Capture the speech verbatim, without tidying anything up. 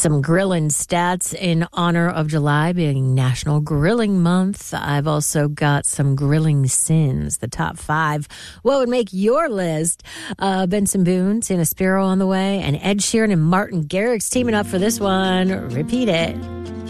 Some grilling stats in honor of July being National Grilling Month. I've also got some grilling sins, the top five. What would make your list? Uh, Benson Boone, Santa Spiro on the way, and Ed Sheeran and Martin Garrix teaming up for this one. Repeat it.